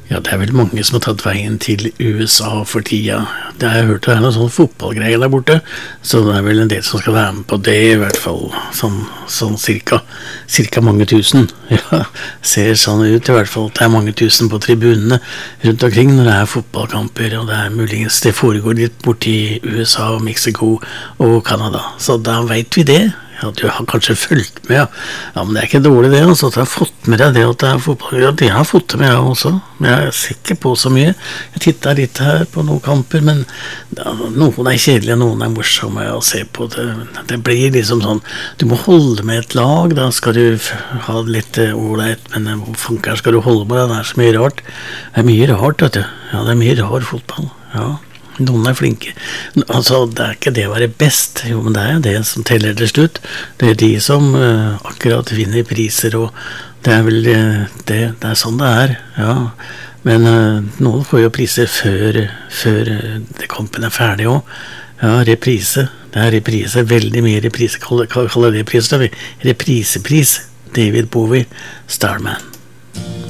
Ja, det vel mange som har tatt veien til USA for tida. Det har jeg hørt det er noen sånn fotballgreier der borte, så det er vel en del som skal være med på det, i hvert fall sånn cirka mange tusen. Ja, ser sånn ut i hvert fall. Det er mange tusen på tribunene rundt omkring når det er fotballkamper, og det er muligens det foregår litt borti USA og Mexico og Canada. Så da vet vi det. Ja, du har kanskje fulgt med, ja. Ja, men det er ikke dårlig det, altså, at du har fått med deg det at det er fotball. Ja, det har jeg fått med jeg også, men jeg ser ikke på så mye. Jeg tittet litt her på noen kamper, men ja, noen er kjedelige, noen er morsomme å se på. Det blir liksom sånn, du må holde med et lag, da skal du ha litt ordentlig, men hvor fanker skal du holde med det? Det er så mye rart. Det er mye rart, vet du. Ja, det er mye rar fotball, ja. Noen er flinke. Altså, det er ikke det å være best. Jo, men det er det som teller til slutt. Det er de som akkurat vinner priser, og det er vel det er sånn det er. Ja. Men noen får jo priser før det kampen er ferdig også. Ja, reprise. Det er reprise. Veldig mye reprise. Kaller det pris, da. Reprisepris. David Bowie, Starman.